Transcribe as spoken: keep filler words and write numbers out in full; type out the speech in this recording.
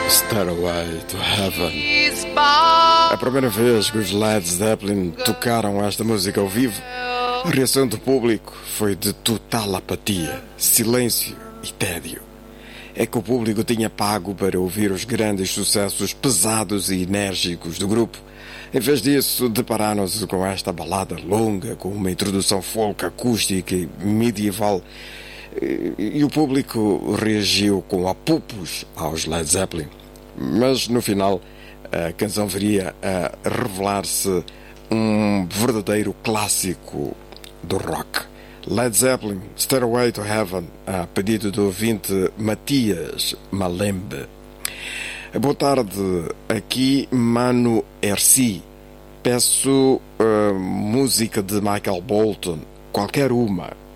Stairway to Heaven. A primeira vez que os Led Zeppelin tocaram esta música ao vivo, a reação do público foi de total apatia, silêncio e tédio. É que o público tinha pago para ouvir os grandes sucessos pesados e enérgicos do grupo. Em vez disso, depararam-se com esta balada longa, com uma introdução folk acústica e medieval. E, e o público reagiu com apupos aos Led Zeppelin. Mas no final, a canção viria a revelar-se um verdadeiro clássico do rock. Led Zeppelin, Stairway to Heaven, a pedido do ouvinte Matias Malembe. Boa tarde, aqui Mano Erci. Peço uh, música de Michael Bolton, qualquer uma.